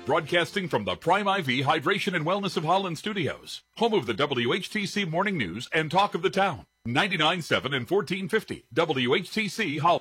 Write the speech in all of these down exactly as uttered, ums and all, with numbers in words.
Broadcasting from the Prime I V Hydration and Wellness of Holland studios, home of the W H T C Morning News and Talk of the Town. ninety-nine point seven and fourteen fifty W H T C Holland.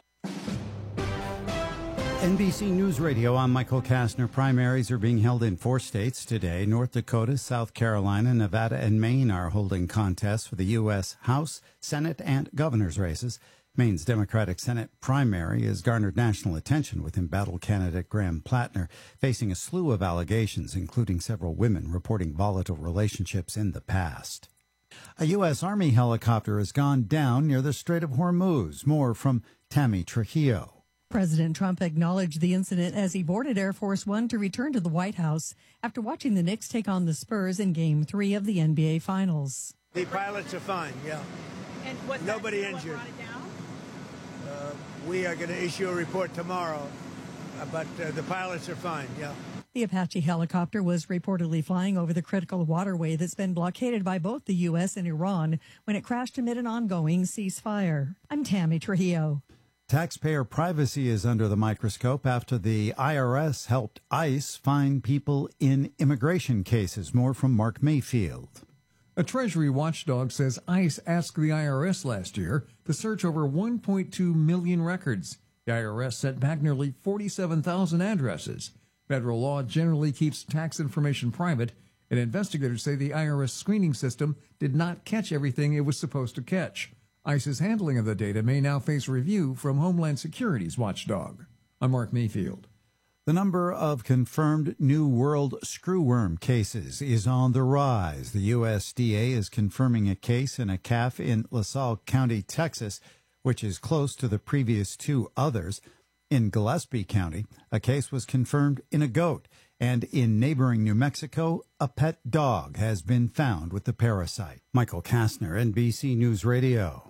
N B C News Radio, I'm Michael Kastner. Primaries are being held in four states today. North Dakota, South Carolina, Nevada, and Maine are holding contests for the U S House, Senate, and governor's races. Maine's Democratic Senate primary has garnered national attention, with embattled candidate Graham Plattner facing a slew of allegations, including several women reporting volatile relationships in the past. A U S Army helicopter has gone down near the Strait of Hormuz. More from Tammy Trujillo. President Trump acknowledged the incident as he boarded Air Force One to return to the White House after watching the Knicks take on the Spurs in Game three of the N B A Finals. The pilots are fine, yeah. And was nobody injured. Uh, we are going to issue a report tomorrow, uh, but uh, the pilots are fine, yeah. The Apache helicopter was reportedly flying over the critical waterway that's been blockaded by both the U S and Iran when it crashed amid an ongoing ceasefire. I'm Tammy Trujillo. Taxpayer privacy is under the microscope after the I R S helped ICE find people in immigration cases. More from Mark Mayfield. A Treasury watchdog says ICE asked the I R S last year to search over one point two million records. The I R S sent back nearly forty-seven thousand addresses. Federal law generally keeps tax information private, and investigators say the I R S screening system did not catch everything it was supposed to catch. ICE's handling of the data may now face review from Homeland Security's watchdog. I'm Mark Mayfield. The number of confirmed New World screwworm cases is on the rise. The U S D A is confirming a case in a calf in LaSalle County, Texas, which is close to the previous two others. In Gillespie County, a case was confirmed in a goat. And in neighboring New Mexico, a pet dog has been found with the parasite. Michael Kastner, N B C News Radio.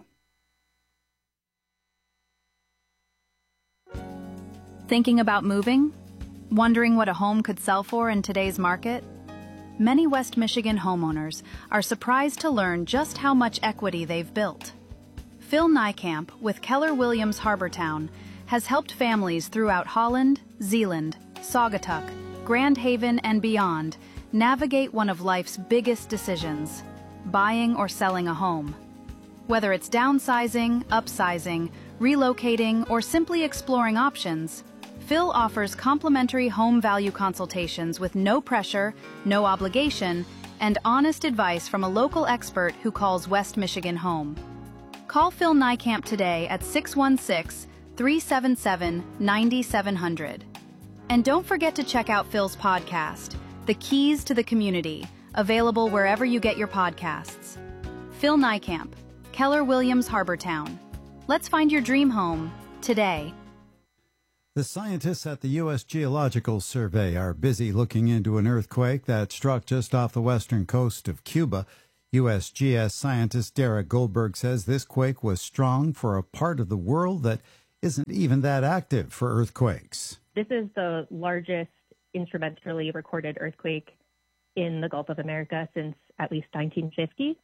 Thinking about moving? Wondering what a home could sell for in today's market? Many West Michigan homeowners are surprised to learn just how much equity they've built. Phil Niekamp with Keller Williams Harbortown has helped families throughout Holland, Zeeland, Saugatuck, Grand Haven, and beyond navigate one of life's biggest decisions, buying or selling a home. Whether it's downsizing, upsizing, relocating, or simply exploring options, Phil offers complimentary home value consultations with no pressure, no obligation, and honest advice from a local expert who calls West Michigan home. Call Phil Niekamp today at six one six, three seven seven, nine seven zero zero. And don't forget to check out Phil's podcast, The Keys to the Community, available wherever you get your podcasts. Phil Niekamp, Keller Williams Harbortown. Let's find your dream home today. The scientists at the U S Geological Survey are busy looking into an earthquake that struck just off the western coast of Cuba. U S G S scientist Derek Goldberg says this quake was strong for a part of the world that isn't even that active for earthquakes. This is the largest instrumentally recorded earthquake in the Gulf of America since at least nineteen fifty.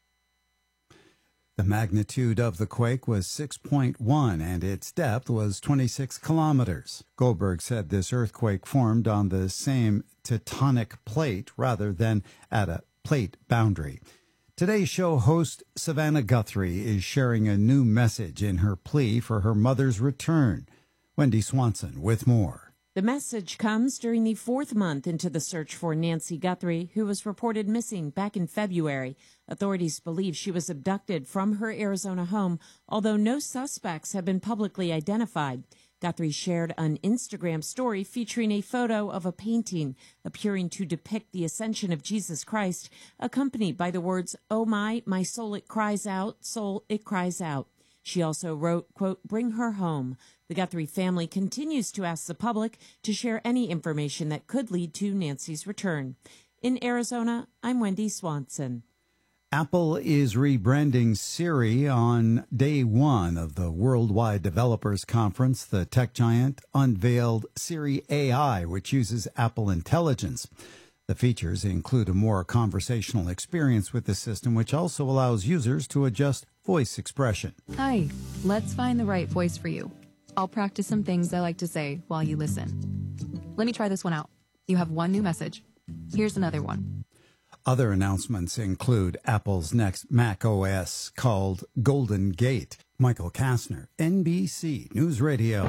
The magnitude of the quake was six point one and its depth was twenty-six kilometers. Goldberg said this earthquake formed on the same tectonic plate rather than at a plate boundary. Today's show host Savannah Guthrie is sharing a new message in her plea for her mother's return. Wendy Swanson with more. The message comes during the fourth month into the search for Nancy Guthrie, who was reported missing back in February. Authorities believe she was abducted from her Arizona home, although no suspects have been publicly identified. Guthrie shared an Instagram story featuring a photo of a painting appearing to depict the ascension of Jesus Christ, accompanied by the words, "Oh my, my soul it cries out, soul it cries out." She also wrote, quote, "Bring her home." The Guthrie family continues to ask the public to share any information that could lead to Nancy's return. In Arizona, I'm Wendy Swanson. Apple is rebranding Siri on day one of the Worldwide Developers Conference. The tech giant unveiled Siri A I, which uses Apple Intelligence. The features include a more conversational experience with the system, which also allows users to adjust voice expression. Hi, let's find the right voice for you. I'll practice some things I like to say while you listen. Let me try this one out. You have one new message. Here's another one. Other announcements include Apple's next Mac O S called Golden Gate. Michael Kastner, N B C News Radio.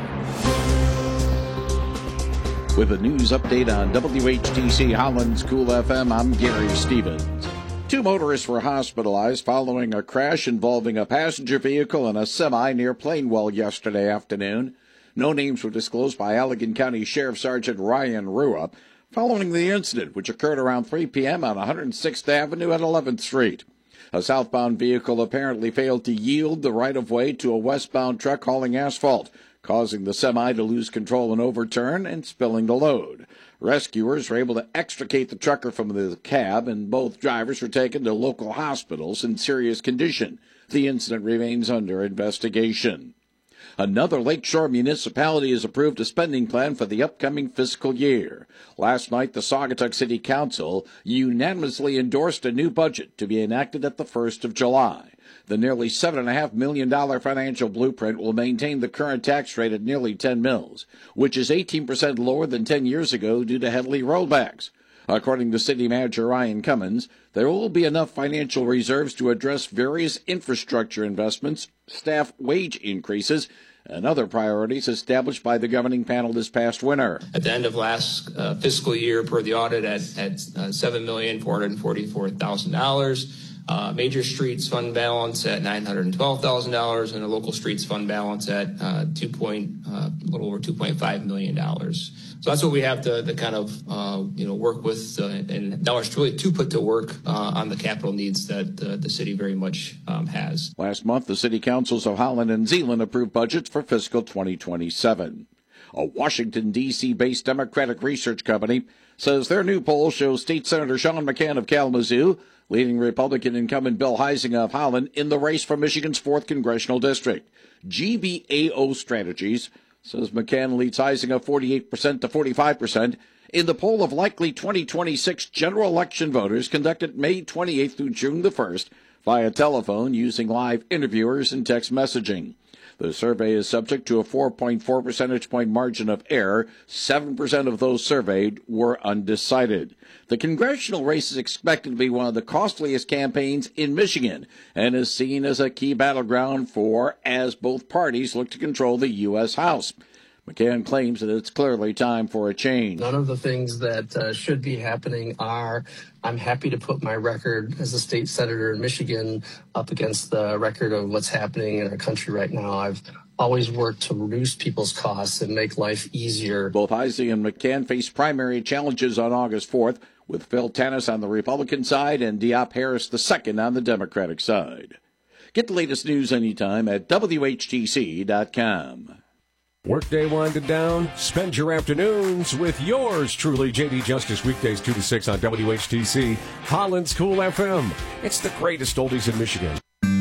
With a news update on W H T C Holland's Cool F M, I'm Gary Stevens. Two motorists were hospitalized following a crash involving a passenger vehicle and a semi near Plainwell yesterday afternoon. No names were disclosed by Allegan County Sheriff Sergeant Ryan Rua following the incident, which occurred around three p.m. on one hundred sixth Avenue at eleventh Street. A southbound vehicle apparently failed to yield the right-of-way to a westbound truck hauling asphalt, causing the semi to lose control and overturn and spilling the load. Rescuers were able to extricate the trucker from the cab, and both drivers were taken to local hospitals in serious condition. The incident remains under investigation. Another Lakeshore municipality has approved a spending plan for the upcoming fiscal year. Last night, the Saugatuck City Council unanimously endorsed a new budget to be enacted at the first of July. The nearly seven point five million dollars financial blueprint will maintain the current tax rate at nearly ten mils, which is eighteen percent lower than ten years ago due to heavily rollbacks. According to City Manager Ryan Cummins, there will be enough financial reserves to address various infrastructure investments, staff wage increases, and other priorities established by the governing panel this past winter. At the end of last uh, fiscal year, per the audit, at, at uh, seven million four hundred forty-four thousand dollars. Uh, major streets fund balance at nine hundred twelve thousand dollars, and a local streets fund balance at uh, two point, uh, a little over two point five million dollars. So that's what we have to, to kind of, uh, you know, work with, uh, and dollars really to put to work uh, on the capital needs that uh, the city very much um, has. Last month, the city councils of Holland and Zeeland approved budgets for fiscal twenty twenty-seven. A Washington, D C-based Democratic research company says their new poll shows State Senator Sean McCann of Kalamazoo leading Republican incumbent Bill Huizenga of Holland in the race for Michigan's fourth congressional district. G B A O Strategies says McCann leads Huizenga forty-eight percent to forty-five percent in the poll of likely twenty twenty-six general election voters conducted May twenty-eighth through June the first via telephone using live interviewers and text messaging. The survey is subject to a four point four percentage point margin of error. seven percent of those surveyed were undecided. The congressional race is expected to be one of the costliest campaigns in Michigan and is seen as a key battleground for as both parties look to control the U S House. McCann claims that it's clearly time for a change. None of the things that uh, should be happening are, I'm happy to put my record as a state senator in Michigan up against the record of what's happening in our country right now. I've always worked to reduce people's costs and make life easier. Both Huizenga and McCann face primary challenges on August fourth, with Phil Tanis on the Republican side and Diop Harris the second on the Democratic side. Get the latest news anytime at W H T C dot com. Workday winding down. Spend your afternoons with yours truly, J D Justice, weekdays two to six on W H T C, Holland's Cool F M. It's the greatest oldies in Michigan.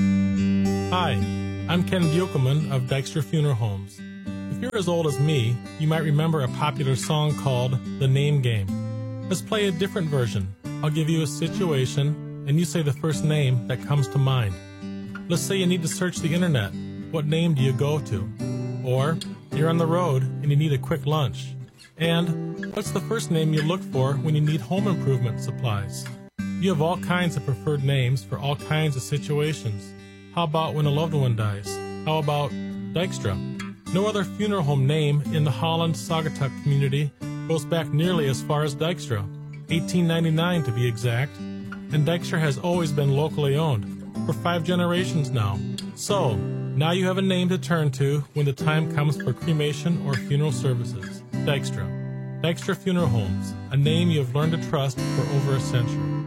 Hi, I'm Ken Buchelman of Dykstra Funeral Homes. If you're as old as me, you might remember a popular song called The Name Game. Let's play a different version. I'll give you a situation, and you say the first name that comes to mind. Let's say you need to search the internet. What name do you go to? Or you're on the road and you need a quick lunch. And what's the first name you look for when you need home improvement supplies? You have all kinds of preferred names for all kinds of situations. How about when a loved one dies? How about Dykstra? No other funeral home name in the Holland-Saugatuck community goes back nearly as far as Dykstra, eighteen ninety-nine to be exact, and Dykstra has always been locally owned, for five generations now. So, now you have a name to turn to when the time comes for cremation or funeral services. Dykstra. Dykstra Funeral Homes, a name you have learned to trust for over a century.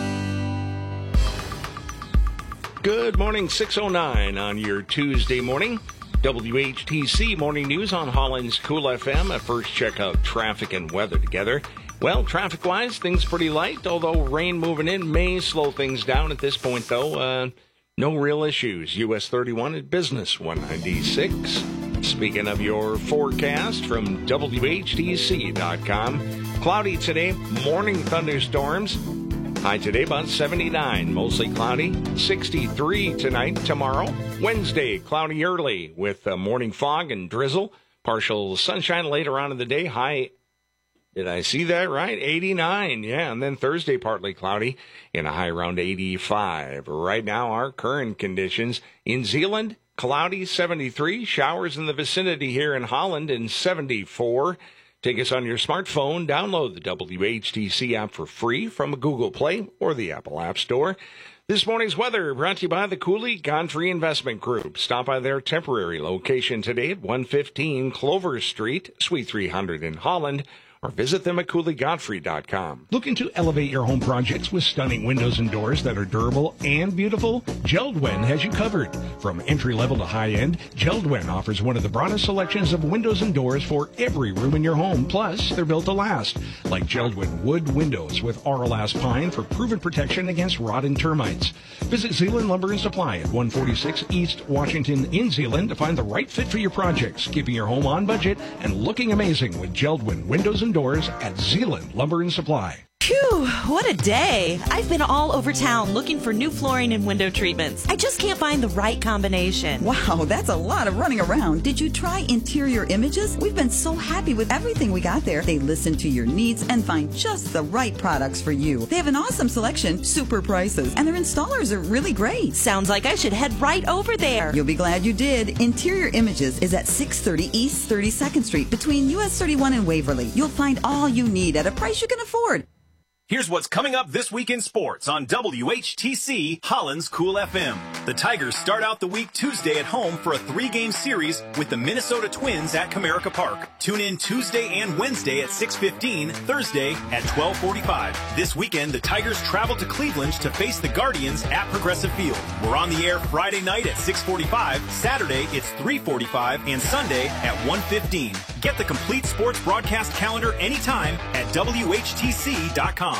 Good morning, six oh nine on your Tuesday morning. W H T C Morning News on Holland's Cool F M. At first, check out traffic and weather together. Well, traffic-wise, things pretty light, although rain moving in may slow things down at this point, though. Uh, no real issues. U S thirty-one at Business one ninety-six. Speaking of your forecast from W H T C dot com, cloudy today, morning thunderstorms. High today about seventy-nine, mostly cloudy, sixty-three tonight, tomorrow. Wednesday, cloudy early with uh, morning fog and drizzle. Partial sunshine later on in the day, high Did I see that right? eighty-nine, yeah. And then Thursday, partly cloudy in a high around eighty-five. Right now, our current conditions in Zeeland, cloudy, seventy-three. Showers in the vicinity here in Holland in seventy-four. Take us on your smartphone. Download the W H T C app for free from Google Play or the Apple App Store. This morning's weather brought to you by the Cooley Godfrey Investment Group. Stop by their temporary location today at one fifteen Clover Street, Suite three hundred in Holland, or visit them at cooley godfrey dot com. Looking to elevate your home projects with stunning windows and doors that are durable and beautiful? Geldwen has you covered. From entry-level to high-end, Geldwen offers one of the broadest selections of windows and doors for every room in your home. Plus, they're built to last, like Geldwen wood windows with Auralast pine for proven protection against rot and termites. Visit Zeeland Lumber and Supply at one forty-six East Washington in Zeeland to find the right fit for your projects, keeping your home on budget and looking amazing with Geldwen windows and doors at Zeeland Lumber and Supply. Phew, what a day. I've been all over town looking for new flooring and window treatments. I just can't find the right combination. Wow, that's a lot of running around. Did you try Interior Images? We've been so happy with everything we got there. They listen to your needs and find just the right products for you. They have an awesome selection, super prices, and their installers are really great. Sounds like I should head right over there. You'll be glad you did. Interior Images is at six thirty East thirty-second Street between U S thirty-one and Waverly. You'll find all you need at a price you can afford. Here's what's coming up this week in sports on W H T C Holland's Cool F M. The Tigers start out the week Tuesday at home for a three-game series with the Minnesota Twins at Comerica Park. Tune in Tuesday and Wednesday at six fifteen, Thursday at twelve forty-five. This weekend, the Tigers travel to Cleveland to face the Guardians at Progressive Field. We're on the air Friday night at six forty-five, Saturday it's three forty-five, and Sunday at one fifteen. Get the complete sports broadcast calendar anytime at W H T C dot com.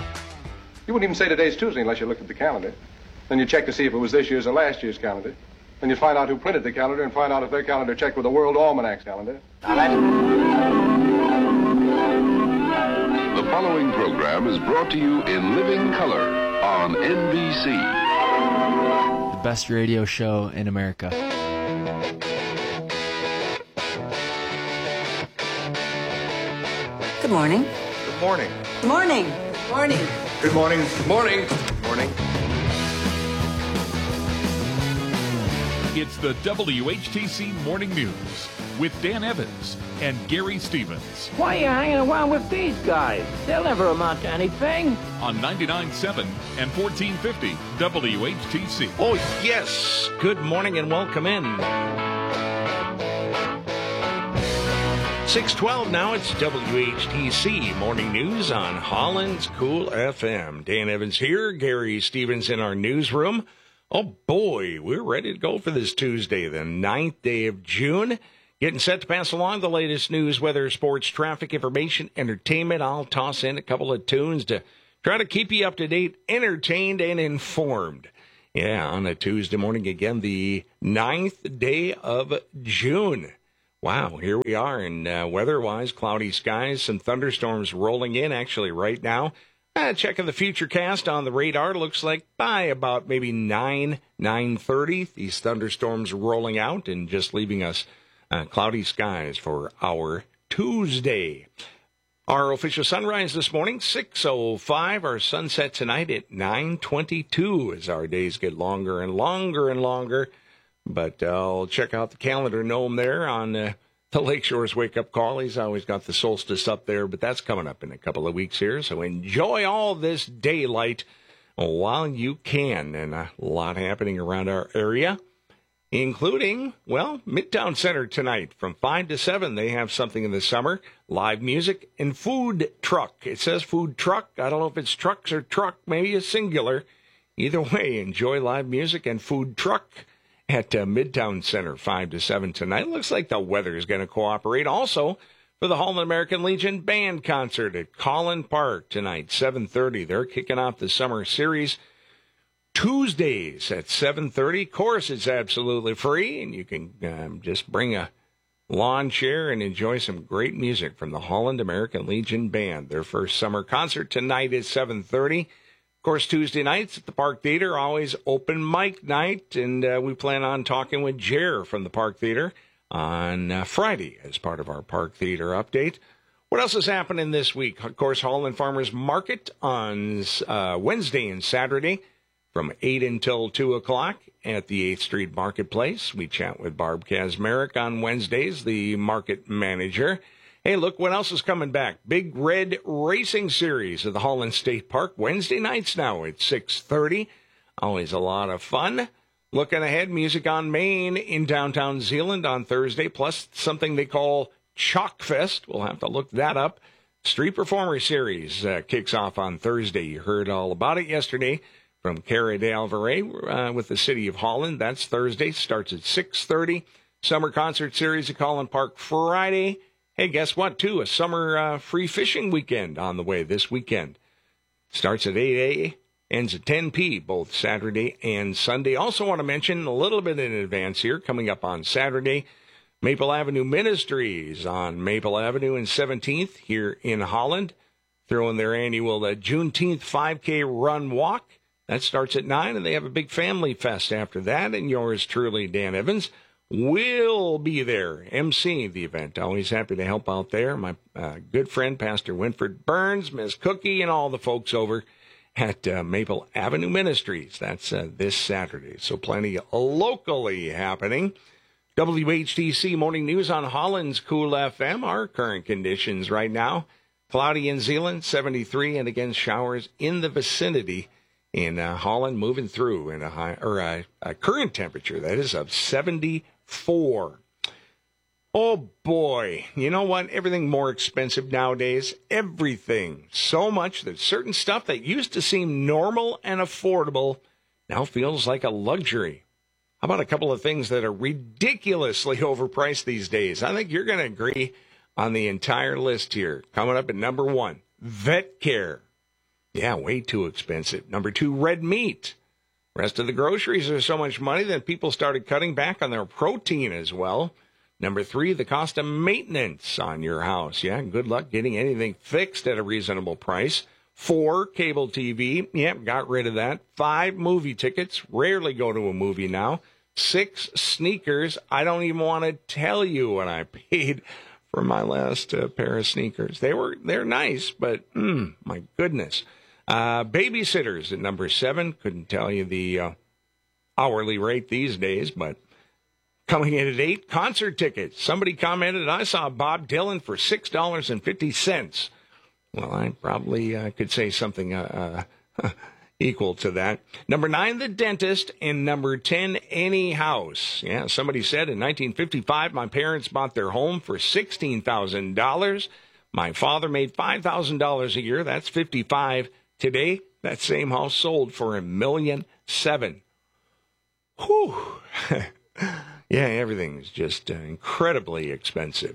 You wouldn't even say today's Tuesday unless you looked at the calendar. Then you check to see if it was this year's or last year's calendar. Then you'd find out who printed the calendar and find out if their calendar checked with the World Almanac's calendar. The following program is brought to you in living color on N B C. The best radio show in America. Good morning. Good morning. Good morning. Morning. Good morning. Good morning. Good morning. It's the W H T C Morning News with Dan Evans and Gary Stevens. Why are you hanging around with these guys? They'll never amount to anything. On ninety-nine point seven and fourteen fifty W H T C. Oh, yes. Good morning and welcome in. six twelve now, it's W H T C Morning News on Holland's Cool F M. Dan Evans here, Gary Stevens in our newsroom. Oh boy, we're ready to go for this Tuesday, the ninth day of June. Getting set to pass along the latest news, weather, sports, traffic, information, entertainment. I'll toss in a couple of tunes to try to keep you up to date, entertained, and informed. Yeah, on a Tuesday morning, again, the ninth day of June. Wow, here we are, and uh, weather-wise, cloudy skies, some thunderstorms rolling in actually right now. Uh, checking the future cast on the radar, looks like by about maybe nine, nine thirty, these thunderstorms rolling out and just leaving us uh, cloudy skies for our Tuesday. Our official sunrise this morning, six oh five. Our sunset tonight at nine twenty-two as our days get longer and longer and longer. But uh, I'll check out the calendar gnome there on uh, the Lakeshore's wake-up call. He's always got the solstice up there, but that's coming up in a couple of weeks here. So enjoy all this daylight while you can. And a lot happening around our area, including, well, Midtown Center tonight from five to seven. They have something in the summer, live music and food truck. It says food truck. I don't know if it's trucks or truck, maybe a singular. Either way, enjoy live music and food truck at uh, Midtown Center, five to seven tonight. Looks like the weather is going to cooperate. Also, for the Holland American Legion Band Concert at Collin Park tonight, seven thirty. They're kicking off the summer series Tuesdays at seven thirty. Of course, it's absolutely free, and you can um, just bring a lawn chair and enjoy some great music from the Holland American Legion Band. Their first summer concert tonight is seven thirty. Of course, Tuesday nights at the Park Theater, always open mic night, and uh, we plan on talking with Jer from the Park Theater on uh, Friday as part of our Park Theater update. What else is happening this week? Of course, Holland Farmers Market on uh, Wednesday and Saturday from eight until two o'clock at the eighth Street Marketplace. We chat with Barb Kazmarek on Wednesdays, the market manager. Hey, look what else is coming back. Big Red Racing Series at the Holland State Park. Wednesday nights now at six thirty. Always a lot of fun. Looking ahead, Music on Main in downtown Zeeland on Thursday, plus something they call Chalk Fest. We'll have to look that up. Street Performer Series uh, kicks off on Thursday. You heard all about it yesterday from Cara de Alvarez uh, with the City of Holland. That's Thursday. Starts at six thirty. Summer Concert Series at Collin Park Friday. Hey, guess what, too? A summer uh, free fishing weekend on the way this weekend. Starts at eight a.m., ends at ten p.m., both Saturday and Sunday. Also want to mention a little bit in advance here, coming up on Saturday, Maple Avenue Ministries on Maple Avenue and seventeenth here in Holland, throwing their annual uh, Juneteenth five K run walk. That starts at nine, and they have a big family fest after that. And yours truly, Dan Evans, will be there emceeing the event. Always happy to help out there. My uh, good friend, Pastor Winfred Burns, Miss Cookie, and all the folks over at uh, Maple Avenue Ministries. That's uh, this Saturday. So plenty locally happening. W H T C Morning News on Holland's Cool F M. Our current conditions right now. Cloudy in Zeeland, seventy-three, and again showers in the vicinity in uh, Holland, moving through in a high or a, a current temperature that is of seventy-four. Oh boy, you know what? Everything more expensive nowadays. Everything. So much that certain stuff that used to seem normal and affordable now feels like a luxury. How about a couple of things that are ridiculously overpriced these days? I think you're going to agree on the entire list here. Coming up at number one, vet care. Yeah, way too expensive. Number two, red meat. Rest of the groceries are so much money that people started cutting back on their protein as well. Number three, the cost of maintenance on your house. Yeah, good luck getting anything fixed at a reasonable price. Four, cable T V. Yep, got rid of that. Five, movie tickets. Rarely go to a movie now. Six, sneakers. I don't even want to tell you what I paid for my last uh, pair of sneakers. They were, they're nice, but mm, my goodness. Uh, babysitters at number seven. Couldn't tell you the uh, hourly rate these days, but coming in at eight, concert tickets. Somebody commented, I saw Bob Dylan for six dollars and fifty cents. Well, I probably uh, could say something uh, uh, equal to that. Number nine, the dentist. And number ten, any house. Yeah, somebody said in nineteen fifty-five, my parents bought their home for sixteen thousand dollars. My father made five thousand dollars a year. That's fifty-five. Today, that same house sold for a million seven. Whew. Yeah, everything's just uh, incredibly expensive.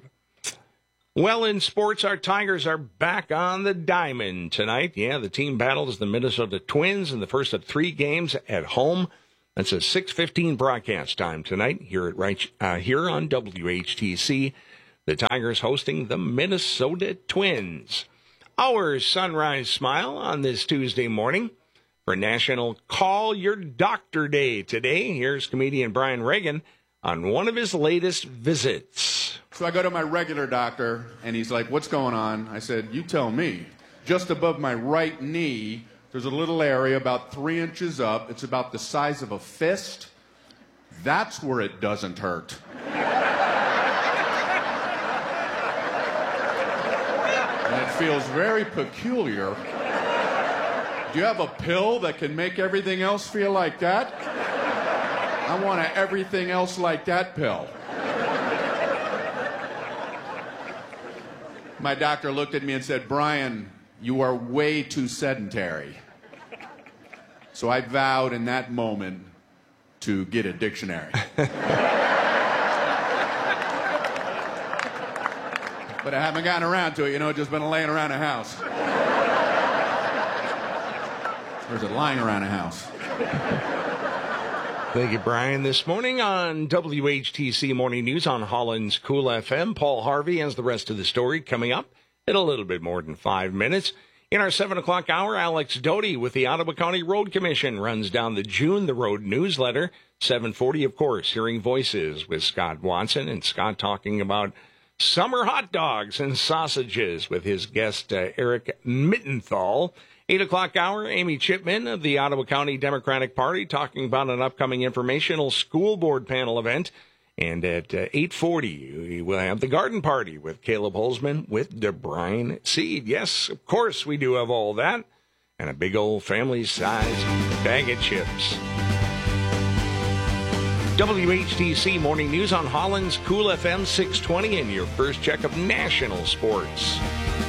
Well, in sports, our Tigers are back on the diamond tonight. Yeah, the team battles the Minnesota Twins in the first of three games at home. That's a six fifteen broadcast time tonight here at right, uh, here on W H T C. The Tigers hosting the Minnesota Twins. Our sunrise smile on this Tuesday morning for National Call Your Doctor Day today. Here's comedian Brian Regan on one of his latest visits. So I go to my regular doctor, and he's like, what's going on? I said, you tell me. Just above my right knee, there's a little area about three inches up. It's about the size of a fist. That's where it doesn't hurt. And it feels very peculiar. Do you have a pill that can make everything else feel like that? I want an everything else like that pill. My doctor looked at me and said, Brian, you are way too sedentary. So I vowed in that moment to get a dictionary. But I haven't gotten around to it, you know, just been laying around a house. Or is it lying around a house? Thank you, Brian. This morning on W H T C Morning News on Holland's Cool F M, Paul Harvey has the rest of the story coming up in a little bit more than five minutes. In our seven o'clock hour, Alex Doty with the Ottawa County Road Commission runs down the June the Road newsletter. seven forty, of course, Hearing Voices with Scott Watson, and Scott talking about summer hot dogs and sausages with his guest, uh, Eric Mittenthal. eight o'clock hour, Amy Chipman of the Ottawa County Democratic Party talking about an upcoming informational school board panel event. And at uh, eight forty, we will have the garden party with Caleb Holzman with DeBrine Seed. Yes, of course, we do have all that. And a big old family-sized bag of chips. W H T C Morning News on Holland's Cool F M six twenty and your first check of national sports.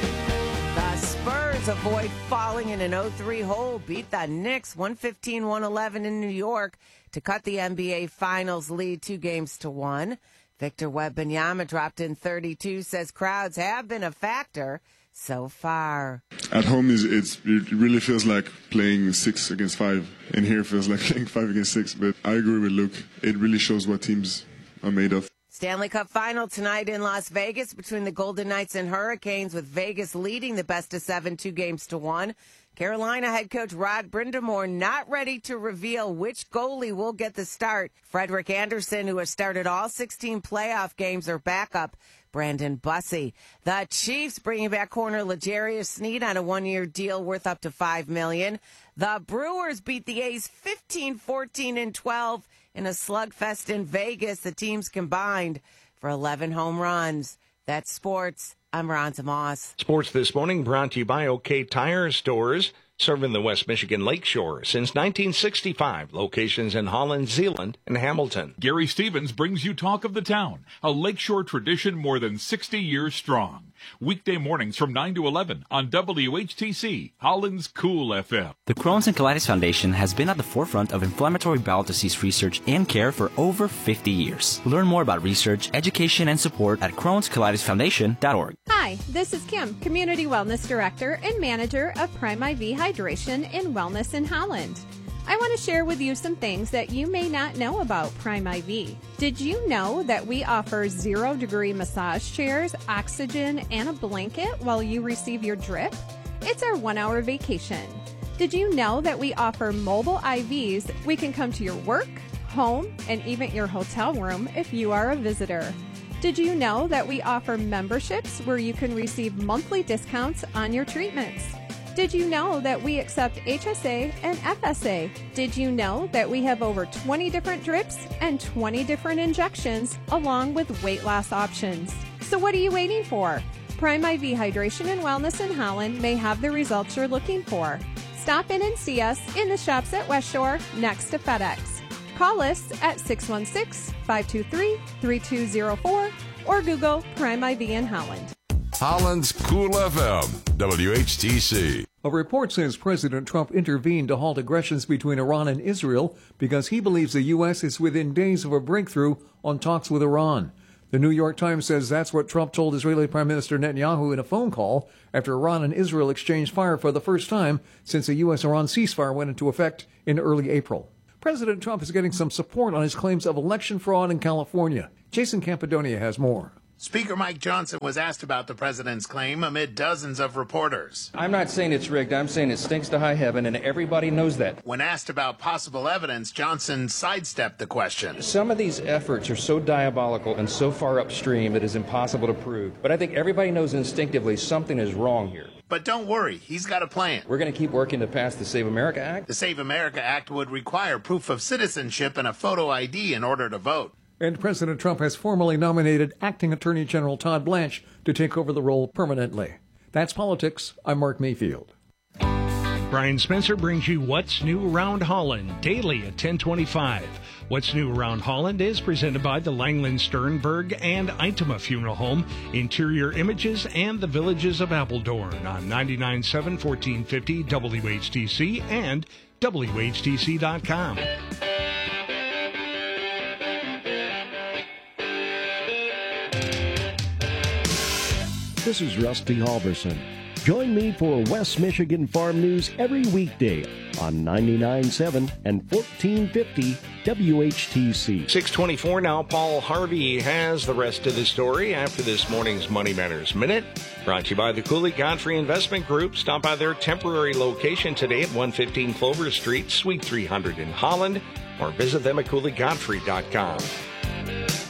The Spurs avoid falling in an oh three hole, beat the Knicks one fifteen one eleven in New York to cut the N B A Finals lead two games to one. Victor Wembanyama dropped in thirty-two, says crowds have been a factor so far. At home, is it's, it really feels like playing six against five, and here it feels like playing five against six. But I agree with Luke. It really shows what teams are made of. Stanley Cup final tonight in Las Vegas between the Golden Knights and Hurricanes, with Vegas leading the best of seven, two games to one. Carolina head coach Rod Brind'Amour not ready to reveal which goalie will get the start. Frederick Anderson, who has started all sixteen playoff games, or backup Brandon Bussey. The Chiefs bringing back corner L'Jarius Sneed on a one-year deal worth up to five million dollars. The Brewers beat the A's fifteen fourteen and twelve in a slugfest in Vegas. The teams combined for eleven home runs. That's sports. I'm Ron Moss. Sports this morning brought to you by OK Tire Stores, serving the West Michigan Lakeshore since nineteen sixty-five. Locations in Holland, Zeeland, and Hamilton. Gary Stevens brings you Talk of the Town, a Lakeshore tradition more than sixty years strong. Weekday mornings from nine to eleven on W H T C, Holland's Cool F M. The Crohn's and Colitis Foundation has been at the forefront of inflammatory bowel disease research and care for over fifty years. Learn more about research, education, and support at crohns colitis foundation dot org. Hi, this is Kim, Community Wellness Director and Manager of Prime I V Hydration and Wellness in Holland. I want to share with you some things that you may not know about Prime I V. Did you know that we offer zero-degree massage chairs, oxygen, and a blanket while you receive your drip? It's our one-hour vacation. Did you know that we offer mobile I Vs? We can come to your work, home, and even your hotel room if you are a visitor. Did you know that we offer memberships where you can receive monthly discounts on your treatments? Did you know that we accept H S A and F S A? Did you know that we have over twenty different drips and twenty different injections along with weight loss options? So what are you waiting for? Prime I V Hydration and Wellness in Holland may have the results you're looking for. Stop in and see us in the shops at West Shore next to FedEx. Call us at six one six, five two three, three two zero four or Google Prime I V in Holland. Holland's Cool F M, W H T C. A report says President Trump intervened to halt aggressions between Iran and Israel because he believes the U S is within days of a breakthrough on talks with Iran. The New York Times says that's what Trump told Israeli Prime Minister Netanyahu in a phone call after Iran and Israel exchanged fire for the first time since the U S Iran ceasefire went into effect in early April. President Trump is getting some support on his claims of election fraud in California. Jason Campidonia has more. Speaker Mike Johnson was asked about the president's claim amid dozens of reporters. I'm not saying it's rigged. I'm saying it stinks to high heaven, and everybody knows that. When asked about possible evidence, Johnson sidestepped the question. Some of these efforts are so diabolical and so far upstream it is impossible to prove. But I think everybody knows instinctively something is wrong here. But don't worry, he's got a plan. We're going to keep working to pass the Save America Act. The Save America Act would require proof of citizenship and a photo I D in order to vote. And President Trump has formally nominated Acting Attorney General Todd Blanche to take over the role permanently. That's politics. I'm Mark Mayfield. Brian Spencer brings you What's New Around Holland daily at ten twenty-five. What's New Around Holland is presented by the Langland Sternberg and Itema Funeral Home, Interior Images, and the Villages of Appledorn on ninety-nine point seven, fourteen fifty W H T C and W H T C dot com. This is Rusty Halverson. Join me for West Michigan Farm News every weekday on ninety-nine point seven and fourteen fifty W H T C. six twenty-four now. Paul Harvey has the rest of the story after this morning's Money Matters Minute. Brought to you by the Cooley Godfrey Investment Group. Stop by their temporary location today at one fifteen Clover Street, Suite three hundred in Holland, or visit them at cooley godfrey dot com.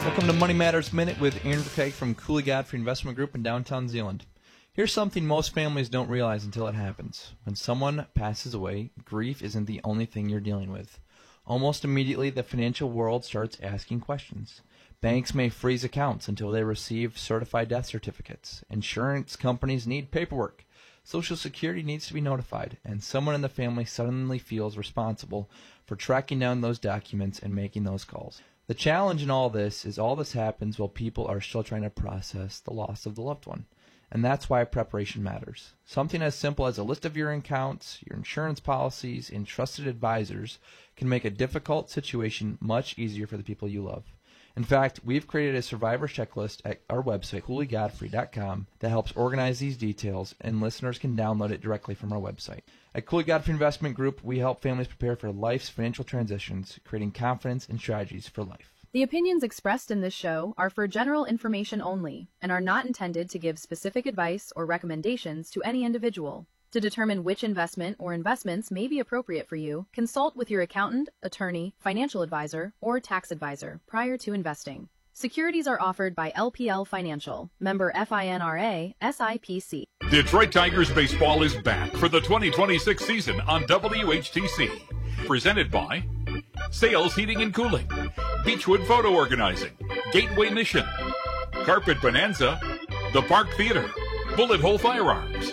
Welcome to Money Matters Minute with Aaron Verkeeg from Cooley Godfrey Investment Group in downtown Zeeland. Here's something most families don't realize until it happens. When someone passes away, grief isn't the only thing you're dealing with. Almost immediately, the financial world starts asking questions. Banks may freeze accounts until they receive certified death certificates. Insurance companies need paperwork. Social Security needs to be notified, and someone in the family suddenly feels responsible for tracking down those documents and making those calls. The challenge in all this is all this happens while people are still trying to process the loss of the loved one. And that's why preparation matters. Something as simple as a list of your accounts, your insurance policies, and trusted advisors can make a difficult situation much easier for the people you love. In fact, we've created a survivor checklist at our website, cooley godfrey dot com, that helps organize these details, and listeners can download it directly from our website. At Cooley Godfrey Investment Group, we help families prepare for life's financial transitions, creating confidence and strategies for life. The opinions expressed in this show are for general information only and are not intended to give specific advice or recommendations to any individual. To determine which investment or investments may be appropriate for you, consult with your accountant, attorney, financial advisor, or tax advisor prior to investing. Securities are offered by L P L Financial, member FINRA, S I P C. Detroit Tigers baseball is back for the twenty twenty-six season on W H T C. Presented by Sales Heating and Cooling, Beechwood Photo Organizing, Gateway Mission, Carpet Bonanza, The Park Theater, Bullet Hole Firearms,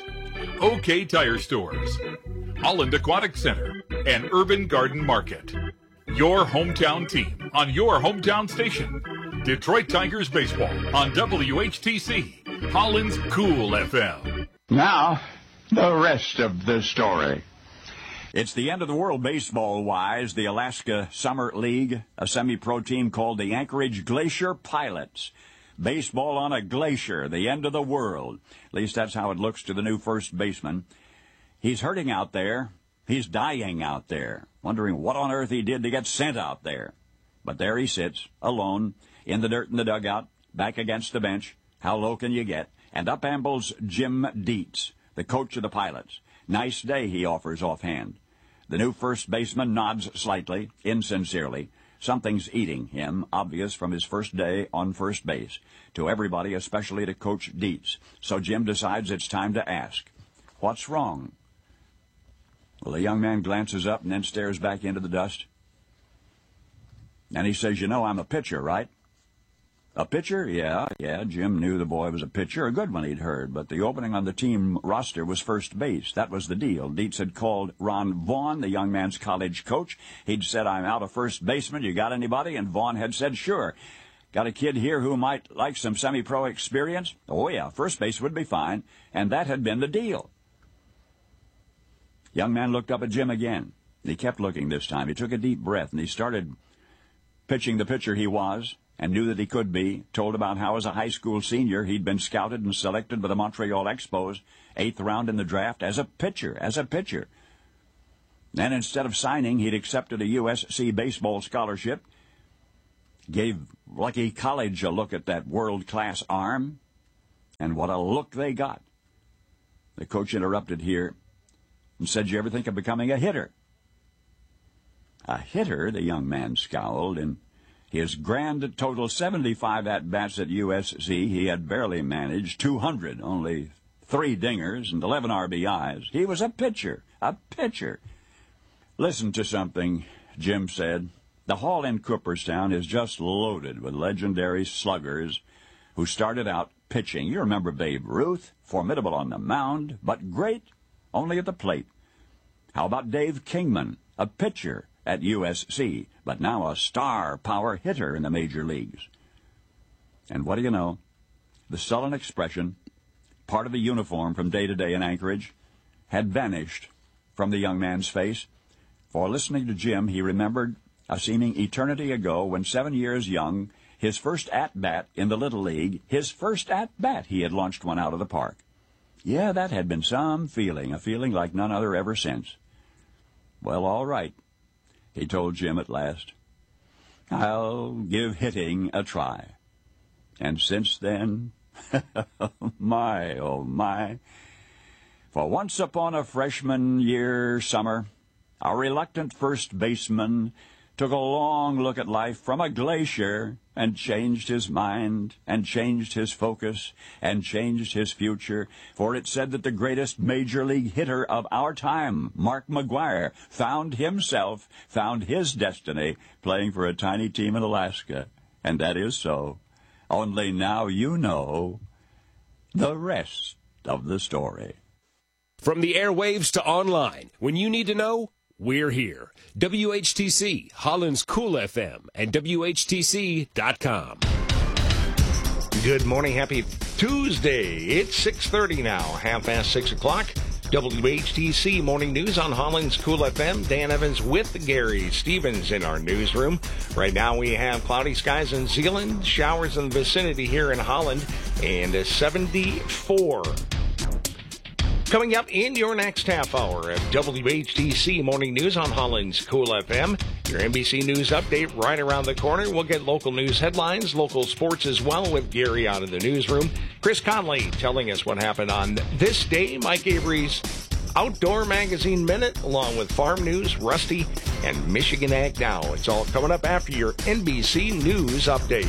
OK Tire Stores, Holland Aquatic Center, and Urban Garden Market. Your hometown team on your hometown station. Detroit Tigers baseball on W H T C, Holland's Cool F M. Now, the rest of the story. It's the end of the world baseball-wise. The Alaska Summer League, a semi-pro team called the Anchorage Glacier Pilots. Baseball on a glacier, the end of the world. At least that's how it looks to the new first baseman. He's hurting out there. He's dying out there, wondering what on earth he did to get sent out there. But there he sits, alone, in the dirt in the dugout, back against the bench. How low can you get? And up ambles Jim Dietz, the coach of the Pilots. Nice day, he offers offhand. The new first baseman nods slightly, insincerely. Something's eating him, obvious from his first day on first base. To everybody, especially to Coach Dietz. So Jim decides it's time to ask, what's wrong? Well, the young man glances up and then stares back into the dust. And he says, you know, I'm a pitcher, right? A pitcher? Yeah, yeah. Jim knew the boy was a pitcher, a good one he'd heard, but the opening on the team roster was first base. That was the deal. Dietz had called Ron Vaughn, the young man's college coach. He'd said, I'm out of first baseman. You got anybody? And Vaughn had said, sure. Got a kid here who might like some semi-pro experience? Oh, yeah, first base would be fine. And that had been the deal. Young man looked up at Jim again. He kept looking this time. He took a deep breath, and he started pitching the pitcher he was, and knew that he could be, told about how as a high school senior he'd been scouted and selected by the Montreal Expos, eighth round in the draft, as a pitcher, as a pitcher. Then instead of signing, he'd accepted a U S C baseball scholarship, gave Lucky College a look at that world-class arm, and what a look they got. The coach interrupted here and said, you ever think of becoming a hitter? A hitter, the young man scowled, and his grand total seventy-five at-bats at U S C, he had barely managed two hundred, only three dingers and eleven R B Is. He was a pitcher, a pitcher. Listen to something, Jim said. The hall in Cooperstown is just loaded with legendary sluggers who started out pitching. You remember Babe Ruth, formidable on the mound, but great only at the plate. How about Dave Kingman, a pitcher at U S C, but now a star power hitter in the major leagues? And what do you know? The sullen expression, part of the uniform from day to day in Anchorage, had vanished from the young man's face. For listening to Jim, he remembered a seeming eternity ago when seven years young, his first at-bat in the Little League, his first at-bat, he had launched one out of the park. Yeah, that had been some feeling, a feeling like none other ever since. Well, all right, he told Jim at last. I'll give hitting a try. And since then, my, oh my, for once upon a freshman year summer, a reluctant first baseman took a long look at life from a glacier and changed his mind and changed his focus and changed his future. For it said that the greatest major league hitter of our time, Mark McGwire, found himself, found his destiny playing for a tiny team in Alaska. And that is so. Only now you know the rest of the story. From the airwaves to online, when you need to know, we're here. W H T C, Holland's Cool F M, and W H T C dot com. Good morning. Happy Tuesday. It's six thirty now, half past six o'clock. W H T C Morning News on Holland's Cool F M. Dan Evans with Gary Stevens in our newsroom. Right now we have cloudy skies in Zeeland, showers in the vicinity here in Holland, and a seventy-four. Coming up in your next half hour of W H T C Morning News on Holland's Cool F M. Your N B C News update right around the corner. We'll get local news headlines, local sports as well with Gary out of the newsroom. Chris Conley telling us what happened on this day. Mike Avery's Outdoor Magazine Minute along with Farm News, Rusty, and Michigan Ag Now. It's all coming up after your N B C News update.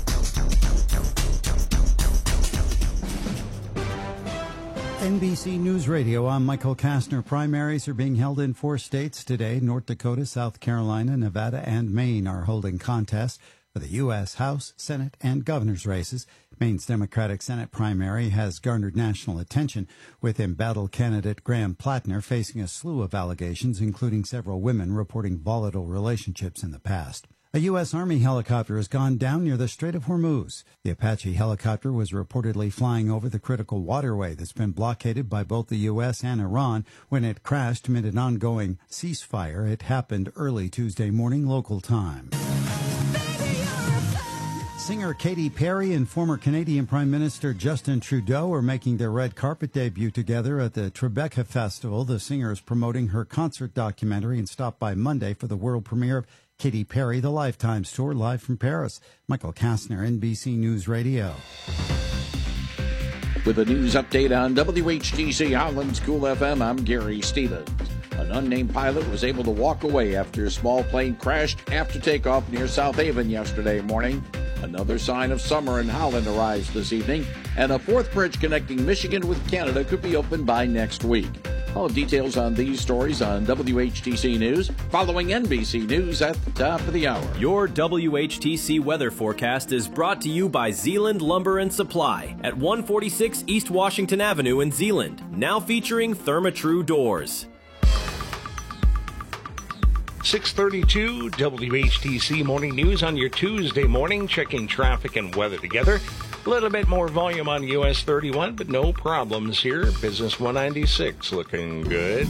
N B C News Radio, I'm Michael Kastner. Primaries are being held in four states today. North Dakota, South Carolina, Nevada, and Maine are holding contests for the U S House, Senate, and governor's races. Maine's Democratic Senate primary has garnered national attention, with embattled candidate Graham Plattner facing a slew of allegations, including several women reporting volatile relationships in the past. A U S. Army helicopter has gone down near the Strait of Hormuz. The Apache helicopter was reportedly flying over the critical waterway that's been blockaded by both the U S and Iran when it crashed amid an ongoing ceasefire. It happened early Tuesday morning local time. Singer Katy Perry and former Canadian Prime Minister Justin Trudeau are making their red carpet debut together at the Tribeca Festival. The singer is promoting her concert documentary and stopped by Monday for the world premiere of Katy Perry, The Lifetimes Tour, live from Paris. Michael Kastner, N B C News Radio. With a news update on W H T C Holland's Cool F M, I'm Gary Stevens. An unnamed pilot was able to walk away after a small plane crashed after takeoff near South Haven yesterday morning. Another sign of summer in Holland arrives this evening, and a fourth bridge connecting Michigan with Canada could be opened by next week. All details on these stories on W H T C News, following N B C News at the top of the hour. Your W H T C weather forecast is brought to you by Zeeland Lumber and Supply at one forty-six East Washington Avenue in Zeeland, now featuring Therma-Tru doors. six thirty-two W H T C Morning News on your Tuesday morning, checking traffic and weather together. A little bit more volume on U S thirty-one, but no problems here. Business one ninety-six looking good.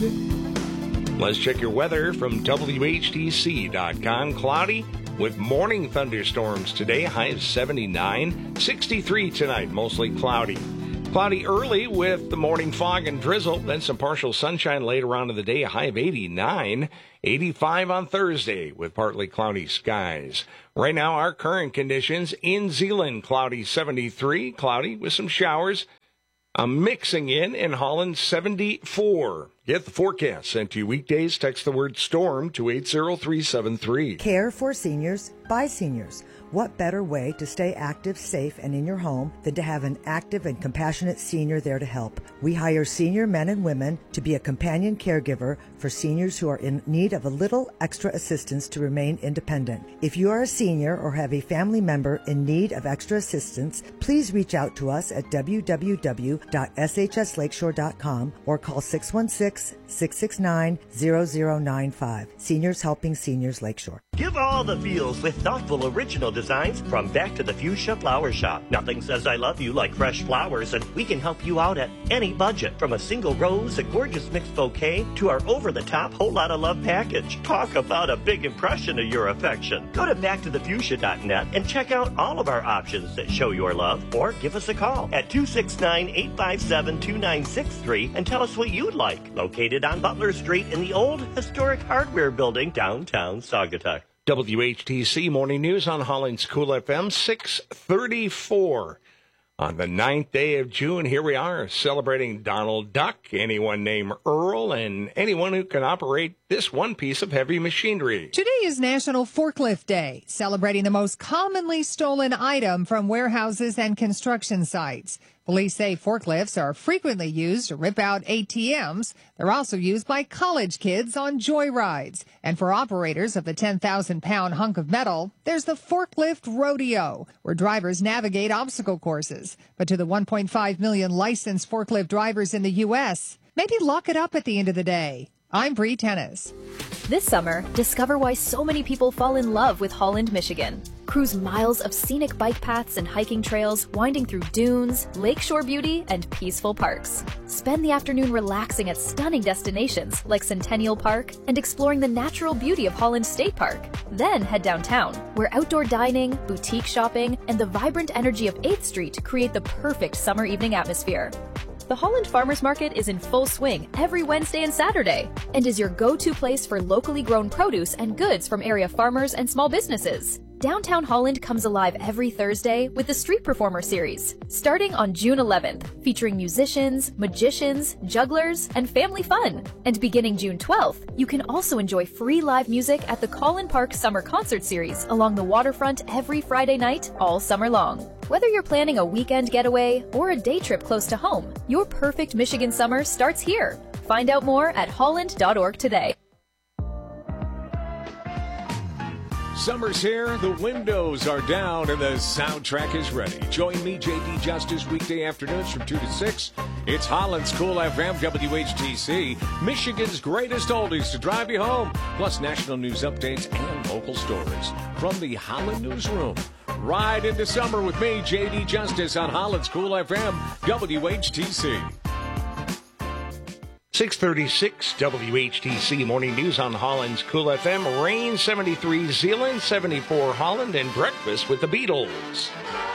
Let's check your weather from W H T C dot com. Cloudy with morning thunderstorms today, high of seventy-nine. sixty-three tonight, mostly cloudy. Cloudy early with the morning fog and drizzle, then some partial sunshine later on in the day, a high of eighty-nine. eighty-five on Thursday with partly cloudy skies. Right now, our current conditions in Zeeland, cloudy seventy-three, cloudy with some showers. I'm mixing in in Holland seventy-four. Get the forecast sent to you weekdays. Text the word STORM to eight zero three seven three. Care for seniors by seniors. What better way to stay active, safe, and in your home than to have an active and compassionate senior there to help? We hire senior men and women to be a companion caregiver for seniors who are in need of a little extra assistance to remain independent. If you are a senior or have a family member in need of extra assistance, please reach out to us at w w w dot s h s lakeshore dot com or call six one six, six six nine, zero zero nine five. Seniors Helping Seniors Lakeshore. Give all the feels with thoughtful original designs from Back to the Fuchsia Flower Shop. Nothing says I love you like fresh flowers, and we can help you out at any budget. From a single rose, a gorgeous mixed bouquet, to our over-the-top whole lot of love package. Talk about a big impression of your affection. Go to back to the fuchsia dot net and check out all of our options that show your love, or give us a call at two six nine, eight five seven, two nine six three and tell us what you'd like. Located on Butler Street in the old historic hardware building downtown Saugatuck. W H T C Morning News on Holland's Cool F M, six thirty-four. On the ninth day of June, here we are celebrating Donald Duck, anyone named Earl, and anyone who can operate this one piece of heavy machinery. Today is National Forklift Day, celebrating the most commonly stolen item from warehouses and construction sites. Police say forklifts are frequently used to rip out A T Ms. They're also used by college kids on joyrides. And for operators of the ten thousand pound hunk of metal, there's the Forklift Rodeo, where drivers navigate obstacle courses. But to the one point five million licensed forklift drivers in the U S, maybe lock it up at the end of the day. I'm Bree Tennis. This summer, discover why so many people fall in love with Holland, Michigan. Cruise miles of scenic bike paths and hiking trails winding through dunes, lakeshore beauty, and peaceful parks. Spend the afternoon relaxing at stunning destinations like Centennial Park and exploring the natural beauty of Holland State Park. Then head downtown, where outdoor dining, boutique shopping, and the vibrant energy of eighth Street create the perfect summer evening atmosphere. The Holland Farmers Market is in full swing every Wednesday and Saturday and is your go-to place for locally grown produce and goods from area farmers and small businesses. Downtown Holland comes alive every Thursday with the Street Performer Series, starting on June eleventh, featuring musicians, magicians, jugglers, and family fun. And beginning June twelfth, you can also enjoy free live music at the Collin Park Summer Concert Series along the waterfront every Friday night all summer long. Whether you're planning a weekend getaway or a day trip close to home, your perfect Michigan summer starts here. Find out more at holland dot org today. Summer's here, the windows are down, and the soundtrack is ready. Join me, J D Justice, weekday afternoons from two to six. It's Holland's Cool F M, W H T C, Michigan's greatest oldies to drive you home, plus national news updates and local stories from the Holland Newsroom. Ride into summer with me, J D Justice, on Holland's Cool F M, W H T C. six thirty-six W H T C Morning News on Holland's Cool F M. Rain seventy-three Zeeland, seventy-four Holland, and breakfast with the Beatles.